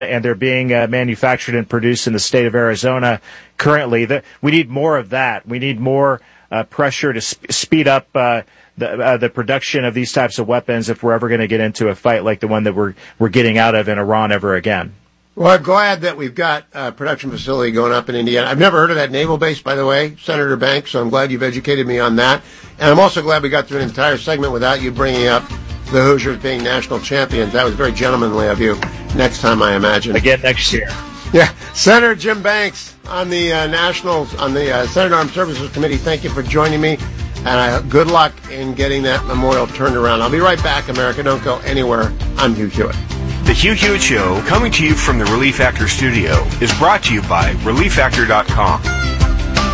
and they're being manufactured and produced in the state of Arizona currently. We need more of that. We need more pressure to speed up the production of these types of weapons if we're ever going to get into a fight like the one that we're getting out of in Iran ever again. Well, I'm glad that we've got a production facility going up in Indiana. I've never heard of that naval base, by the way, Senator Banks, so I'm glad you've educated me on that. And I'm also glad we got through an entire segment without you bringing up the Hoosiers being national champions. That was very gentlemanly of you. Next time, I imagine. Again next year. Yeah. Senator Jim Banks on the Senate Armed Services Committee, thank you for joining me. And good luck in getting that memorial turned around. I'll be right back, America. Don't go anywhere. I'm Hugh Hewitt. The Hugh Hewitt Show, coming to you from the Relief Factor studio, is brought to you by ReliefFactor.com.